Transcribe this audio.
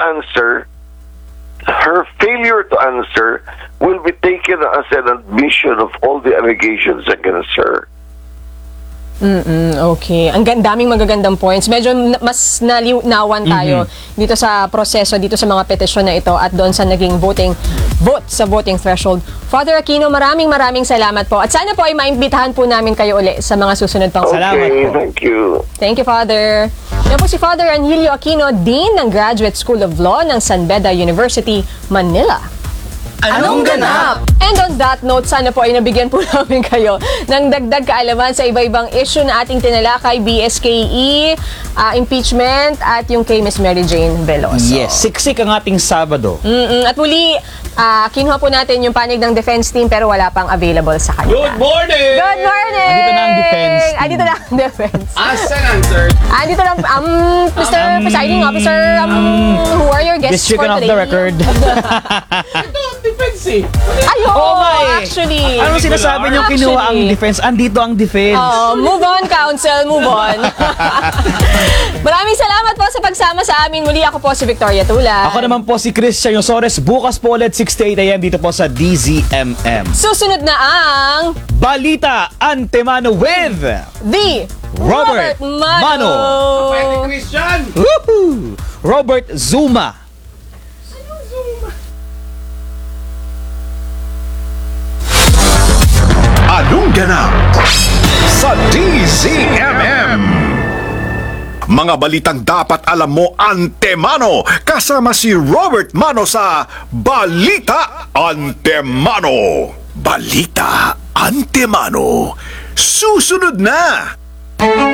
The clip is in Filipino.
answer, her failure to answer will be taken as an admission of all the allegations against her. Okay. Ang daming magagandang points. Medyo mas naliwnawan tayo dito sa proseso, dito sa mga petisyon na ito at doon sa naging vote sa voting threshold. Father Aquino, maraming salamat po. At sana po ay maimbitahan po namin kayo uli sa mga susunod pang Salamat Okay, po. thank you. Thank you, Father. Yan po si Father Angelio Aquino, Dean ng Graduate School of Law ng San Beda University, Manila. Anong ganap? And on that note, sana po ay nabigyan po namin kayo ng dagdag kaalaman sa iba-ibang issue na ating tinalakay, BSKE, impeachment, at yung kay Miss Mary Jane Veloso. Yes, siksik ang ating Sabado. At muli, kinuha po natin yung panig ng defense team pero wala pang available sa kanila. Good morning! Good morning! Andito na ang defense team. Andito na ang defense. As an answer, Andito na, Mr. Presiding Officer, who are your guests for Stricken off today? the record. ito ang defense eh. Ayun, Oo nga eh. actually. Anong sinasabi niyo kinuha ang Actually. defense? Andito ang defense. Move on, Council. Move on. Maraming salamat po sa pagsama sa amin. Muli ako po si Victoria Tula. Ako naman po si Christian Yosores. Bukas po ulit 6 to 8 a.m. dito po sa DZMM. Susunod na ang Balita Antemano with The Robert Mano. Pwede Christian! Woohoo! Robert Zuma. Anong ganap sa DZMM? Mga balitang dapat alam mo antemano kasama si Robert Mano sa Balita Antemano. Balita Antemano. Susunod na!